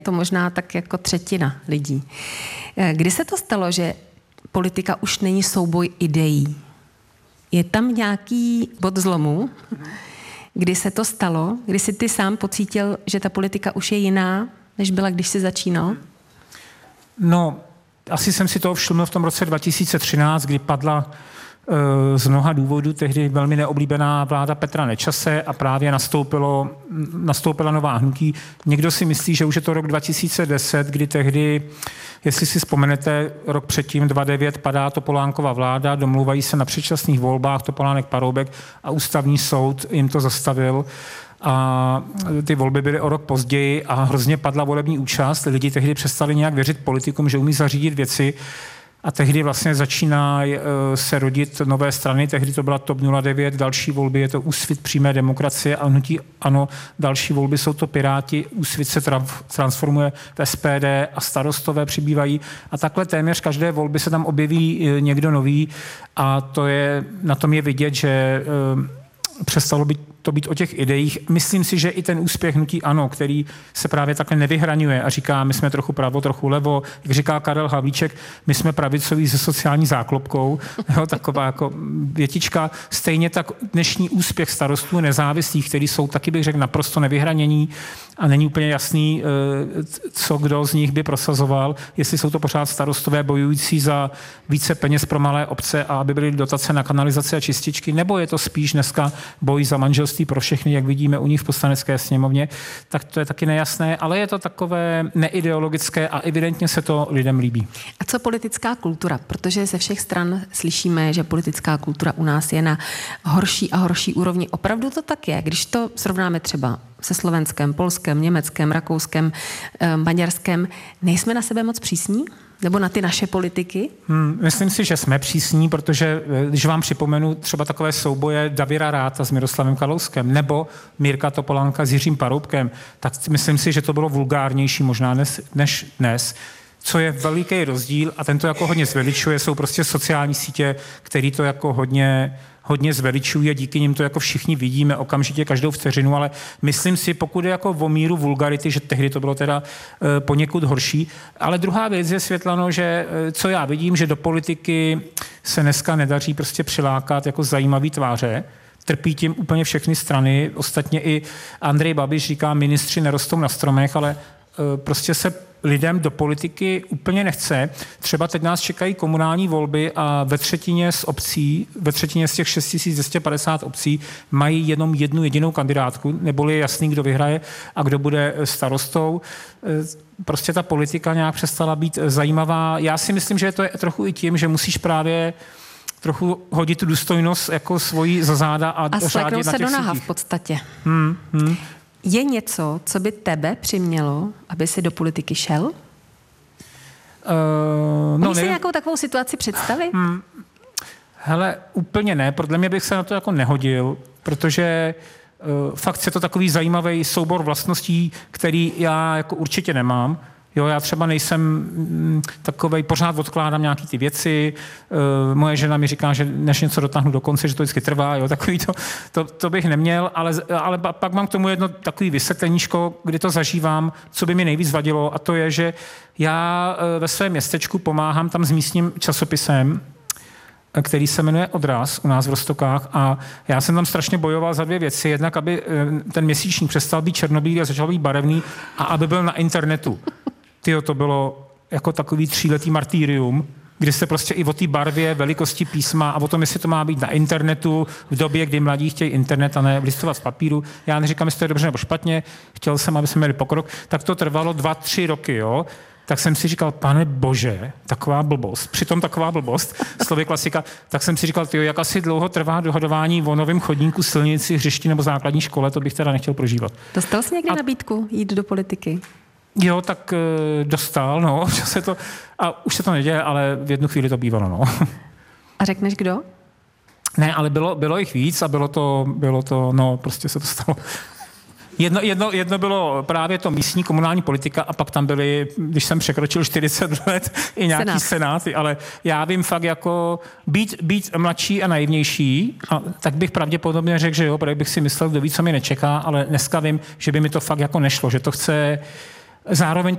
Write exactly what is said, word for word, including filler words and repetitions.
to možná tak jako třetina lidí. Kdy se to stalo, že politika už není souboj ideí? Je tam nějaký bod zlomu, kdy se to stalo, kdy jsi ty sám pocítil, že ta politika už je jiná, než byla, když jsi začínal? No, asi jsem si toho všiml v tom roce dva tisíce třináct, kdy padla z mnoha důvodů tehdy velmi neoblíbená vláda Petra Nečase a právě nastoupilo, nastoupila nová hnutí. Někdo si myslí, že už je to rok dva tisíce deset, kdy tehdy, jestli si vzpomenete, rok předtím, dva tisíce devět, padá Topolánkova vláda, domluvají se na předčasných volbách Topolánek Paroubek a ústavní soud jim to zastavil. A ty volby byly o rok později a hrozně padla volební účast. Lidi tehdy přestali nějak věřit politikům, že umí zařídit věci. A tehdy vlastně začíná se rodit nové strany, tehdy to byla TOP nula devět, další volby je to Úsvit přímé demokracie a hnutí ANO, další volby jsou to Piráti, Úsvit se transformuje v S P D a Starostové přibývají a takhle téměř každé volby se tam objeví někdo nový a to je, na tom je vidět, že přestalo být to být o těch ideích. Myslím si, že i ten úspěch hnutí ANO, který se právě takhle nevyhraňuje a říká, my jsme trochu pravo, trochu levo, jak říká Karel Havlíček, my jsme pravicoví se sociální záklopkou, jo, taková jako větička. Stejně tak dnešní úspěch Starostů nezávislých, který jsou taky, bych řekl, naprosto nevyhranění a není úplně jasný, co kdo z nich by prosazoval, jestli jsou to pořád starostové bojující za více peněz pro malé obce a aby byly dotace na kanalizace a čističky, nebo je to spíš dneska boj za manželství pro všechny, jak vidíme u nich v Poslanecké sněmovně, tak to je taky nejasné, ale je to takové neideologické a evidentně se to lidem líbí. A co politická kultura? Protože ze všech stran slyšíme, že politická kultura u nás je na horší a horší úrovni. Opravdu to tak je, když to srovnáme třeba se Slovenskem, Polskem, Německem, Rakouskem, Maďarskem, nejsme na sebe moc přísní? Nebo na ty naše politiky? Hmm, myslím si, že jsme přísní, protože když vám připomenu třeba takové souboje Davida Ratha s Miroslavem Kalouskem nebo Mirka Topolánka s Jiřím Paroubkem, tak myslím si, že to bylo vulgárnější možná než, než dnes. Co je veliký rozdíl, a ten to jako hodně zveličuje, jsou prostě sociální sítě, který to jako hodně, hodně zveličují a díky nim to jako všichni vidíme okamžitě každou vteřinu, ale myslím si, pokud je jako o míru vulgarity, že tehdy to bylo teda e, poněkud horší. Ale druhá věc je, Světlano, že e, co já vidím, že do politiky se dneska nedaří prostě přilákat jako zajímavý tváře, trpí tím úplně všechny strany, ostatně i Andrej Babiš říká, ministři nerostou na stromech, ale e, prostě se lidem do politiky úplně nechce. Třeba teď nás čekají komunální volby a ve třetině z obcí, ve třetině z těch šest tisíc dvě stě padesát obcí mají jenom jednu jedinou kandidátku, neboli je jasný, kdo vyhraje a kdo bude starostou. Prostě ta politika nějak přestala být zajímavá. Já si myslím, že to je trochu i tím, že musíš právě trochu hodit tu důstojnost jako svoji za záda a, a řádit na těch se do naha sítích. V podstatě. Hmm, hmm. Je něco, co by tebe přimělo, aby si do politiky šel? Uh, no, Umíš si nějakou takovou situaci představit? Hmm, hele, úplně ne. Podle mě bych se na to jako nehodil, protože uh, fakt je to takový zajímavý soubor vlastností, který já jako určitě nemám. Jo, já třeba nejsem mm, takovej, pořád odkládám nějaký ty věci, e, moje žena mi říká, že než něco dotáhnu do konce, že to vždycky trvá, jo, takový to, to, to bych neměl, ale, ale pak mám k tomu jedno takový vysvětleníčko, kdy to zažívám, co by mi nejvíc vadilo, a to je, že já e, ve svém městečku pomáhám tam s místním časopisem, který se jmenuje Odraz u nás v Roztokách a já jsem tam strašně bojoval za dvě věci. Jednak, aby ten měsíčník přestal být černobílý a začal být barevný a aby byl na internetu. Tyjo, to bylo jako takový tříletý martýrium, kdy se prostě i o té barvě, velikosti písma a o tom, jestli to má být na internetu v době, kdy mladí chtějí internet a ne listovat z papíru. Já neříkám, jestli to je dobře nebo špatně, chtěl jsem, aby jsme měli pokrok. Tak to trvalo dva, tři roky, jo. Tak jsem si říkal, pane bože, taková blbost, přitom taková blbost, slovy klasika, tak jsem si říkal, tyjo, jak asi dlouho trvá dohadování o novém chodníku, silnici, hřišti nebo základní škole, to bych teda nechtěl prožívat. Dostal jsi někdy a... nabídku jít do politiky? Jo, tak e, dostal, no, se to, a už se to neděje, ale v jednu chvíli to bývalo, no. A řekneš kdo? Ne, ale bylo, bylo jich víc a bylo to, bylo to, no, prostě se to stalo. Jedno, jedno, jedno bylo právě to místní komunální politika a pak tam byly, když jsem překročil čtyřicet let, i nějaký Senát. senáty, ale já vím fakt jako být, být mladší a naivnější, a tak bych pravděpodobně řekl, že jo, protože bych si myslel, kdo ví, co mi nečeká, ale dneska vím, že by mi to fakt jako nešlo, že to chce Zároveň